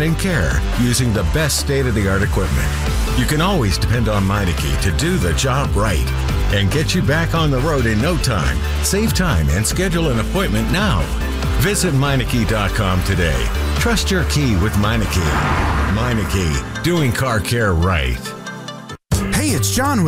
installation, and care using the best state-of-the-art equipment. You can always depend on Meineke to do the job right and get you back on the road in no time. Save time and schedule an appointment now. Visit Meineke.com today. Trust your key with Meineke. Meineke, doing car care right. Hey, it's John with